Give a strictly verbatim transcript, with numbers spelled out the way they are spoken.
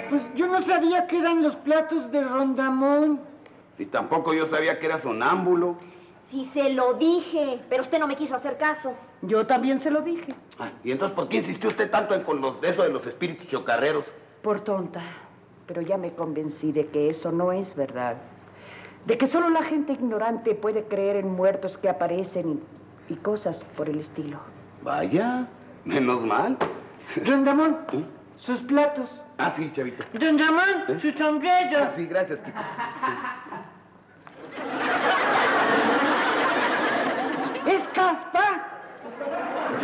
Pues yo no sabía que eran los platos de Rondamón. Y tampoco yo sabía que era sonámbulo. Sí se lo dije, pero usted no me quiso hacer caso. Yo también se lo dije. Ay, ¿y entonces por qué insistió usted tanto en con los, eso de los espíritus chocarreros? Por tonta. Pero ya me convencí de que eso no es verdad. De que solo la gente ignorante puede creer en muertos que aparecen y, y cosas por el estilo. Vaya, menos mal. Rondamón, ¿Eh? sus platos. Ah, sí, chavito. Rondamón, ¿Eh? su sombrero. Ah, sí, gracias, Kiko. ¿Es caspa?